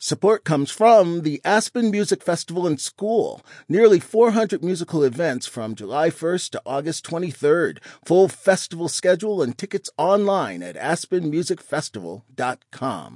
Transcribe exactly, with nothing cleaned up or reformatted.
Support comes from the Aspen Music Festival and School. Nearly four hundred musical events from July first to August twenty-third. Full festival schedule and tickets online at aspen music festival dot com.